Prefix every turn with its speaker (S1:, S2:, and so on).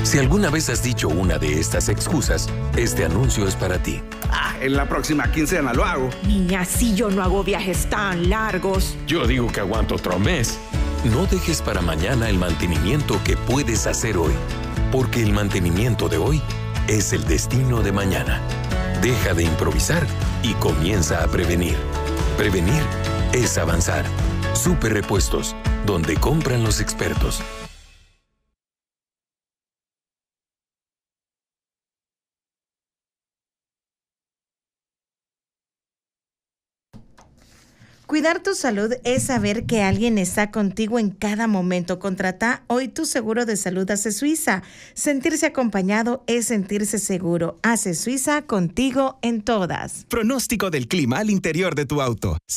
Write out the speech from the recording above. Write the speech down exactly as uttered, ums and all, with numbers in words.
S1: Si alguna vez has dicho una de estas excusas, este anuncio es para ti.
S2: Ah, en la próxima quincena lo hago.
S3: Niña, si yo no hago viajes tan largos.
S4: Yo digo que aguanto otro mes.
S1: No dejes para mañana el mantenimiento que puedes hacer hoy, porque el mantenimiento de hoy es el destino de mañana. Deja de improvisar y comienza a prevenir. Prevenir es avanzar. Super Repuestos, donde compran los expertos.
S5: Cuidar tu salud es saber que alguien está contigo en cada momento. Contrata hoy tu seguro de salud A C E Suiza. Sentirse acompañado es sentirse seguro. A C E Suiza, contigo en todas.
S6: Pronóstico del clima al interior de tu auto.